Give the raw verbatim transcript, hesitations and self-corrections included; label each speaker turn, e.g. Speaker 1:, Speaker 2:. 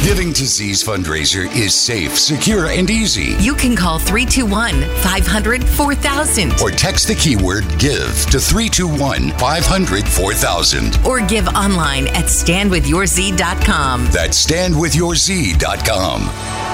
Speaker 1: Giving to Z's fundraiser is safe, secure, and easy.
Speaker 2: You can call three two one, five hundred, four thousand.
Speaker 1: Or text the keyword GIVE to three two one, five hundred, four thousand.
Speaker 2: Or give online at stand with your z dot com.
Speaker 1: That's stand with your z dot com.